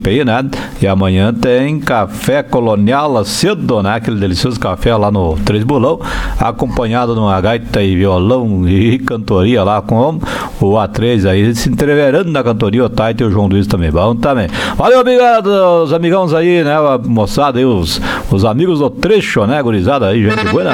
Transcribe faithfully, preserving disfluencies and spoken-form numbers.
aí, né? E amanhã tem café colonial cedo, né? Aquele delicioso café lá no Três Bolão, acompanhado de uma gaita e violão e cantoria lá com o A três aí, se entreverando na cantoria, o Taito e o João Luiz também. Bom também. Valeu, obrigado, os amigãos aí, né? A moçada aí, os, os amigos do trecho, né? Gurizada aí, gente boa.